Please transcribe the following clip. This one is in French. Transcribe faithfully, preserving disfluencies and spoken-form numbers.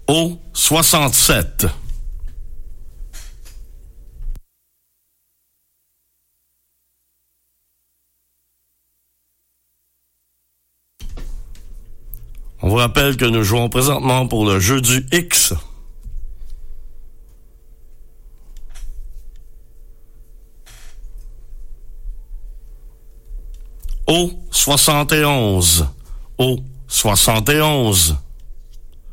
au soixante-sept. On vous rappelle que nous jouons présentement pour le jeu du X. Au soixante et onze. Au soixante et onze.